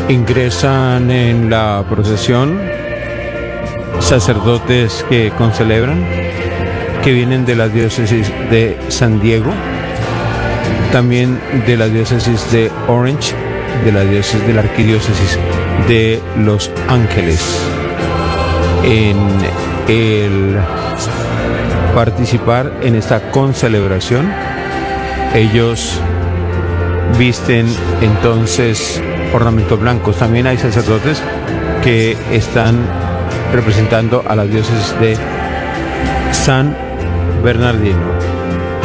Ingresan en la procesión sacerdotes que concelebran, que vienen de la diócesis de San Diego, también de la diócesis de Orange, de la arquidiócesis de Los Ángeles. En el participar en esta concelebración, ellos visten entonces ornamentos blancos. También hay sacerdotes que están representando a la diócesis de San Bernardino.